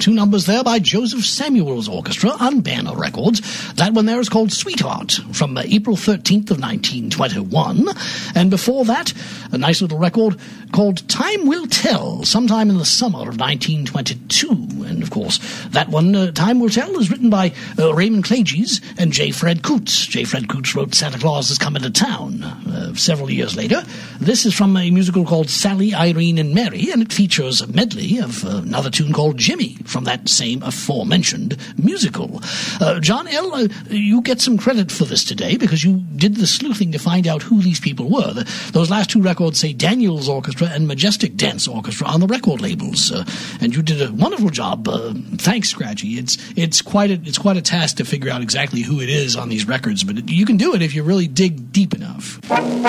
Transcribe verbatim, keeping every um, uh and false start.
two numbers there by Joseph Samuel's Orchestra on Banner Records. That one there is called Sweetheart from uh, April thirteenth of nineteen twenty-one. And before that, a nice little record called Time Will Tell, sometime in the summer of nineteen twenty-two. And, of course, that one, uh, Time Will Tell, is written by uh, Raymond Klages and J. Fred Coots. J. Fred Coots wrote Santa Claus Is Coming to Town uh, several years later. This is from a musical called Sally, Irene, and Mary, and it features a medley of uh, another tune called Jimmy from that same aforementioned musical. Uh, John L., uh, you get some credit for this today because you did the sleuthing to find out who these people were. The, those last two records say Daniels Orchestra and Majestic Dance Orchestra on the record labels, uh, and you did a wonderful job. Uh, thanks, Scratchy. It's it's quite a it's quite a task to figure out exactly who it is on these records, but it, you can do it if you really dig deep enough.